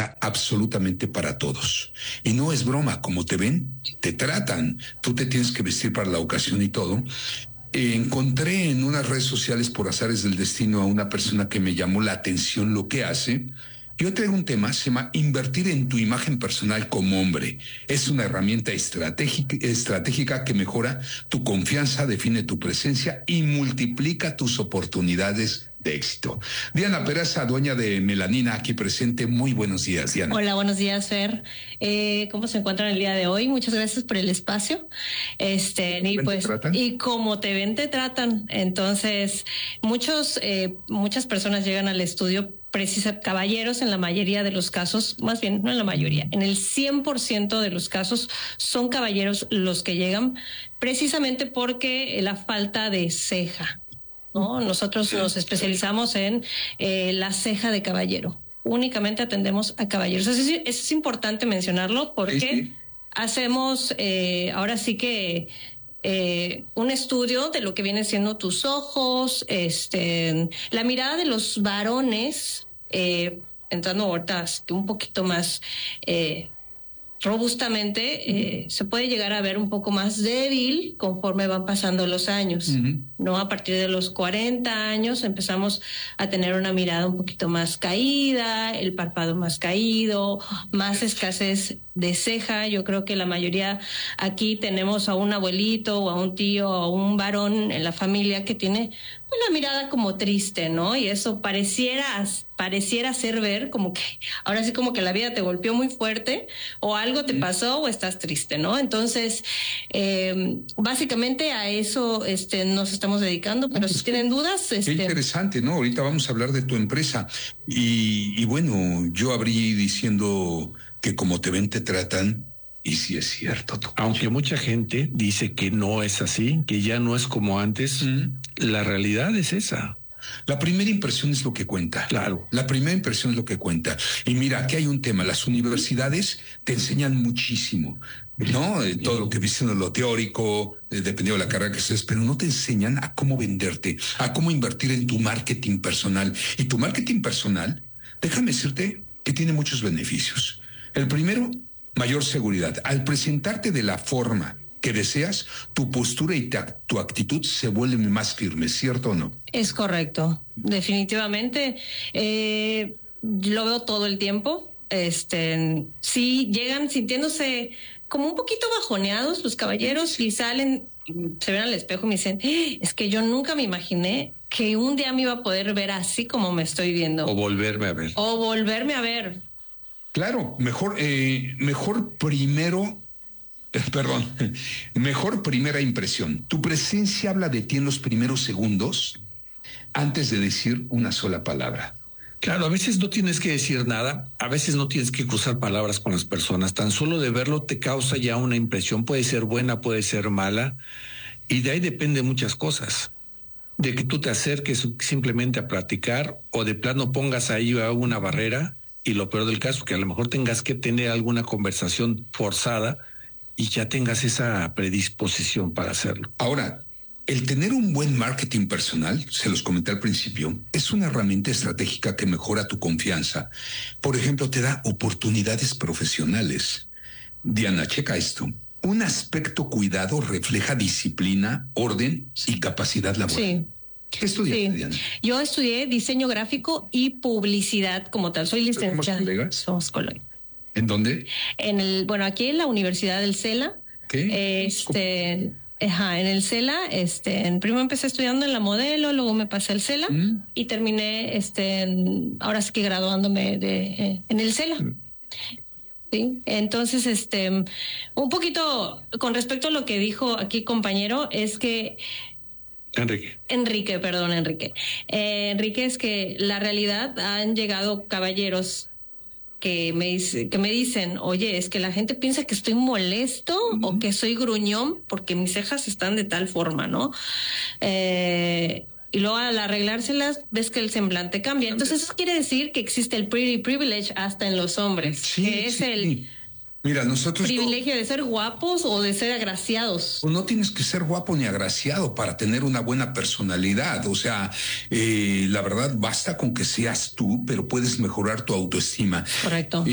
aplica absolutamente para todos. Y no es broma, como te ven, te tratan. Tú te tienes que vestir para la ocasión y todo. Encontré en unas redes sociales por azares del destino a una persona que me llamó la atención lo que hace. Yo traigo un tema, se llama invertir en tu imagen personal como hombre. Es una herramienta estratégica que mejora tu confianza, define tu presencia y multiplica tus oportunidades de éxito. Diana Peraza, dueña de Melanina, aquí presente. Muy buenos días, Diana. Hola, buenos días, Fer. ¿Cómo se encuentran el día de hoy? Muchas gracias por el espacio. Y como te ven, te tratan. Entonces, muchas personas llegan al estudio caballeros en la mayoría de los casos, más bien, no en la mayoría, en el 100% de los casos son caballeros los que llegan precisamente porque la falta de ceja, ¿no? Nosotros nos especializamos en la ceja de caballero. Únicamente atendemos a caballeros. Eso es importante mencionarlo porque hacemos, ahora sí que un estudio de lo que viene siendo tus ojos, la mirada de los varones, entrando ahorita un poquito más robustamente, se puede llegar a ver un poco más débil conforme van pasando los años, ¿no? A partir de los 40 años empezamos a tener una mirada un poquito más caída, el párpado más caído, más escasez de ceja. Yo creo que la mayoría aquí tenemos a un abuelito o a un tío o a un varón en la familia que tiene una mirada como triste, ¿no? Y eso pareciera hacer ver como que ahora sí como que la vida te golpeó muy fuerte o algo te pasó o estás triste, ¿no? Entonces, básicamente a eso nos estamos dedicando, pero si tienen dudas... Qué interesante, ¿no? Ahorita vamos a hablar de tu empresa y bueno, yo abrí diciendo que como te ven, te tratan. Y sí es cierto. Aunque mucha gente dice que no es así, que ya no es como antes, la realidad es esa. La primera impresión es lo que cuenta. Claro. La primera impresión es lo que cuenta. Y mira, aquí hay un tema. Las universidades te enseñan muchísimo, ¿no? Todo lo que viste en lo teórico, dependiendo de la carrera que estés, pero no te enseñan a cómo venderte, a cómo invertir en tu marketing personal. Y tu marketing personal, déjame decirte que tiene muchos beneficios. El primero, mayor seguridad. Al presentarte de la forma que deseas, tu postura y tu actitud se vuelven más firmes, ¿cierto o no? Es correcto, definitivamente. Lo veo todo el tiempo. Sí, llegan sintiéndose como un poquito bajoneados los caballeros y salen, se ven al espejo y me dicen, es que yo nunca me imaginé que un día me iba a poder ver así como me estoy viendo. O volverme a ver. Claro, mejor primera impresión. Tu presencia habla de ti en los primeros segundos antes de decir una sola palabra. Claro, a veces no tienes que decir nada, a veces no tienes que cruzar palabras con las personas, tan solo de verlo te causa ya una impresión, puede ser buena, puede ser mala, y de ahí depende muchas cosas. De que tú te acerques simplemente a platicar o de plano pongas ahí una barrera. Y lo peor del caso, que a lo mejor tengas que tener alguna conversación forzada y ya tengas esa predisposición para hacerlo. Ahora, el tener un buen marketing personal, se los comenté al principio, es una herramienta estratégica que mejora tu confianza. Por ejemplo, te da oportunidades profesionales. Diana, checa esto. Un aspecto cuidado refleja disciplina, orden y capacidad laboral. Sí. ¿Qué estudiaste, Diana? Yo estudié diseño gráfico y publicidad como tal. Soy licenciada. ¿Somos colegas? ¿En dónde? Aquí en la Universidad del CELA. ¿Qué? En el CELA, primero empecé estudiando en la Modelo, luego me pasé al CELA y terminé, ahora sí que graduándome en el CELA. Sí, entonces, un poquito con respecto a lo que dijo aquí compañero, es que Enrique, es que la realidad han llegado caballeros que me dicen, oye, es que la gente piensa que estoy molesto o que soy gruñón porque mis cejas están de tal forma, ¿no? Y luego al arreglárselas ves que el semblante cambia. Entonces eso quiere decir que existe el pretty privilege hasta en los hombres, que es el Mira, nosotros privilegio de ser guapos o de ser agraciados. No tienes que ser guapo ni agraciado para tener una buena personalidad. O sea, la verdad basta con que seas tú, pero puedes mejorar tu autoestima. Correcto.